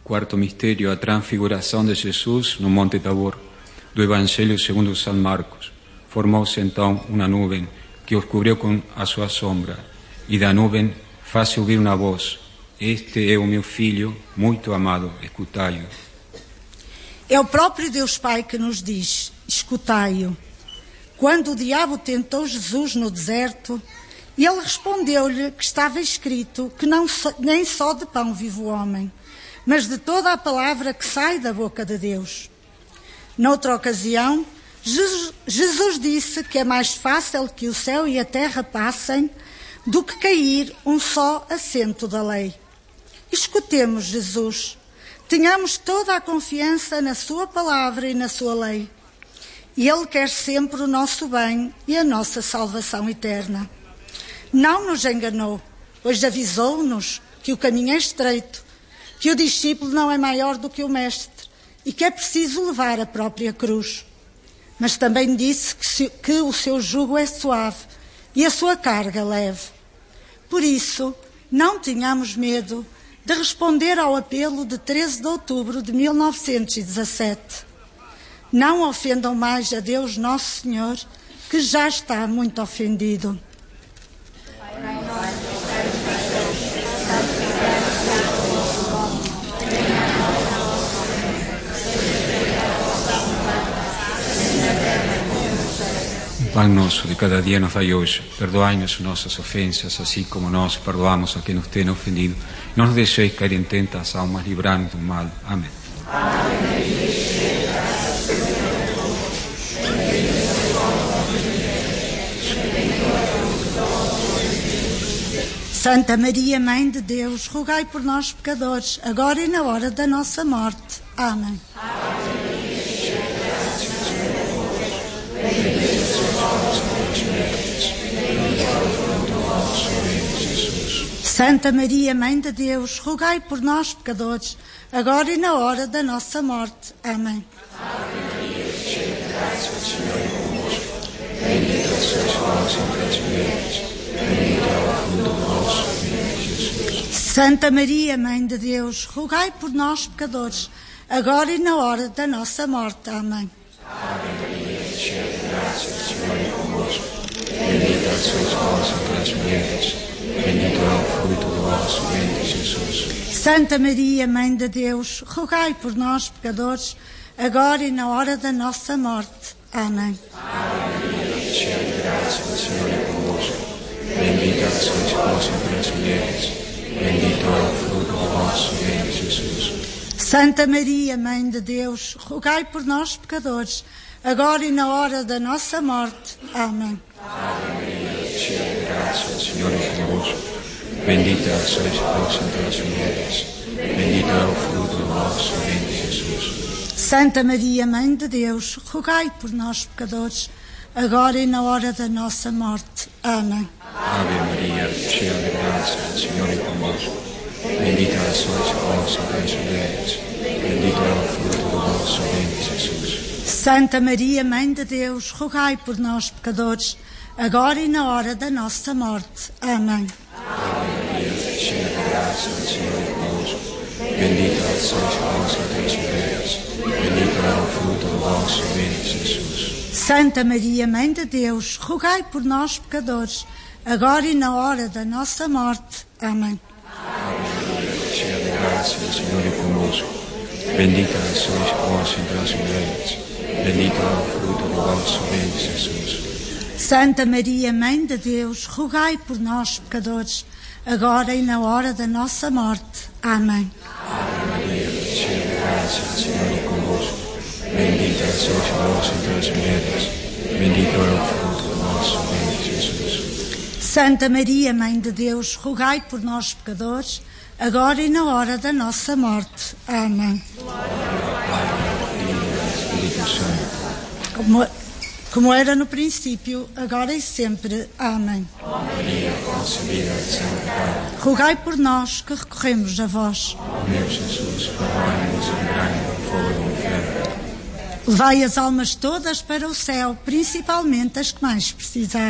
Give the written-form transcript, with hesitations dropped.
Quarto mistério, a transfiguração de Jesus no Monte Tabor, do Evangelho segundo São Marcos. Formou-se então uma nuvem que os cobriu com a sua sombra, e da nuvem faz ouvir uma voz: Este é o meu filho muito amado, escutai-o. É o próprio Deus Pai que nos diz: escutai-o. Quando o diabo tentou Jesus no deserto, ele respondeu-lhe que estava escrito que nem só de pão vive o homem, mas de toda a palavra que sai da boca de Deus. Noutra ocasião, Jesus disse que é mais fácil que o céu e a terra passem do que cair um só acento da lei. Escutemos Jesus, tenhamos toda a confiança na sua palavra e na sua lei. E Ele quer sempre o nosso bem e a nossa salvação eterna. Não nos enganou, pois avisou-nos que o caminho é estreito, que o discípulo não é maior do que o mestre e que é preciso levar a própria cruz. Mas também disse que o seu jugo é suave e a sua carga leve. Por isso, não tenhamos medo de responder ao apelo de 13 de outubro de 1917. Não ofendam mais a Deus Nosso Senhor, que já está muito ofendido. O pão nosso de cada dia nos dai hoje. Perdoai-nos nossas ofensas, assim como nós perdoamos a quem nos tem ofendido. Não nos deixeis cair em tentação, mas livrai-nos do mal. Amém. Santa Maria, Mãe de Deus, rogai por nós, pecadores, agora e na hora da nossa morte. Amém. Santa Maria, Mãe de Deus, rogai por nós, pecadores, agora e na hora da nossa morte. Amém. Ave Maria, cheia de graça, o Senhor é convosco. Bendita sois vós entre as mulheres, bendito é o fruto do vosso ventre, Jesus. Santa Maria, Mãe de Deus, rogai por nós, pecadores, agora e na hora da nossa morte. Amém. Ave Maria, cheia de graça, o Senhor é convosco. Bendita sois vós entre as mulheres, bendito é o fruto do vosso ventre, Jesus. Santa Maria, Mãe de Deus, rogai por nós, pecadores, agora e na hora da nossa morte. Amém. Ave Maria, cheia de graça, o Senhor é convosco. Bendita sois vós entre as mulheres, bendito é o fruto do vosso ventre, Jesus. Santa Maria, Mãe de Deus, rogai por nós, pecadores, agora e na hora da nossa morte. Amém. Ave Maria, cheia de graça, o Senhor é convosco. Bendita sois vós entre as mulheres, bendito é o fruto do vosso ventre, Jesus. Santa Maria, Mãe de Deus, rogai por nós, pecadores, agora e na hora da nossa morte. Amém. Ave Maria, cheia de graça, o Senhor é convosco. Bendita sois vós entre as mulheres, bendito é o fruto do vosso ventre, Jesus. Santa Maria, Mãe de Deus, rogai por nós, pecadores, agora e na hora da nossa morte. Amém. Ave Maria, cheia de graça, o Senhor é convosco. Bendita sois vós entre as mulheres, bendito é o fruto do vosso ventre, Jesus. Santa Maria, Mãe de Deus, rogai por nós, pecadores, agora e na hora da nossa morte. Amém. Ave Maria, cheia de graça, o Senhor é convosco. Bendita sois vós entre as mulheres, bendito é o fruto do vosso ventre, Jesus. Santa Maria, Mãe de Deus, rogai por nós, pecadores, agora e na hora da nossa morte. Amém. Ave Maria, cheia de graça, o Senhor é convosco. Bendita sois vós entre as mulheres, bendito é o fruto do vosso ventre, Jesus. Santa Maria, Mãe de Deus, rogai por nós, pecadores, agora e na hora da nossa morte. Amém. Pai, Filho e Espírito Santo. Como era no princípio, agora e sempre. Amém. Ó Maria, concebida sem pecado, Rogai por nós que recorremos a vós. ó meu Jesus, perdoai-nos e livrai-nos do fogo do inferno. Levai as almas todas para o céu, principalmente as que mais precisarem.